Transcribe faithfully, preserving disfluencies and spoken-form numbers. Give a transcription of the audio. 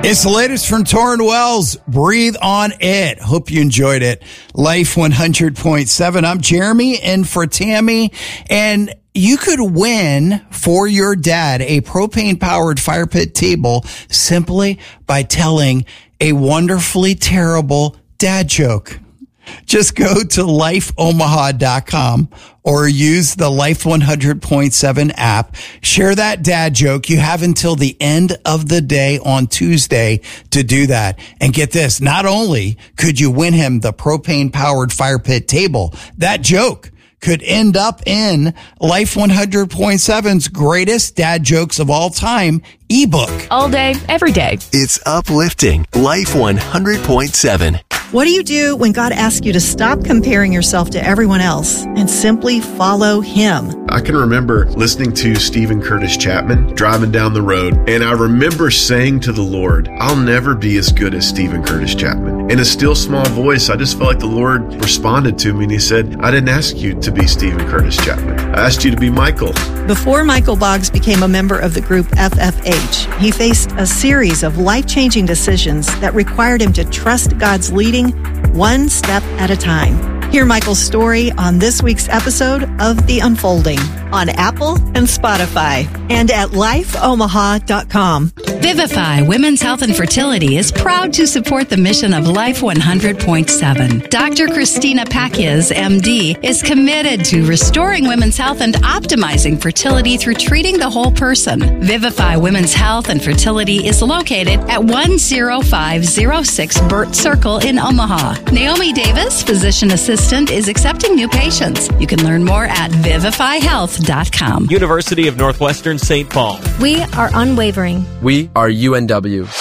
It's the latest from Torrin Wells. Breathe on it. Hope you enjoyed it. Life one hundred point seven. I'm Jeremy in for Tammy. And you could win for your dad a propane-powered fire pit table simply by telling a wonderfully terrible dad joke. Just go to life omaha dot com or use the Life one hundred point seven app. Share that dad joke. You have until the end of the day on Tuesday to do that. And get this, not only could you win him the propane-powered fire pit table, that joke could end up in Life one hundred point seven's Greatest Dad Jokes of All Time ebook. All day, every day. It's uplifting. Life one hundred point seven. What do you do when God asks you to stop comparing yourself to everyone else and simply follow Him? I can remember listening to Stephen Curtis Chapman driving down the road, and I remember saying to the Lord, I'll never be as good as Stephen Curtis Chapman. In a still small voice, I just felt like the Lord responded to me, and He said, I didn't ask you to be Stephen Curtis Chapman. I asked you to be Michael. Before Michael Boggs became a member of the group F F H, he faced a series of life-changing decisions that required him to trust God's leading one step at a time. Hear Michael's story on this week's episode of The Unfolding on Apple and Spotify and at life omaha dot com. Vivify Women's Health and Fertility is proud to support the mission of Life one hundred point seven. Doctor Christina Pakias, M D, is committed to restoring women's health and optimizing fertility through treating the whole person. Vivify Women's Health and Fertility is located at one oh five oh six Burt Circle in Omaha. Naomi Davis, physician assistant, is accepting new patients. You can learn more at vivify health dot com. University of Northwestern Saint Paul. We are unwavering. We are U N W.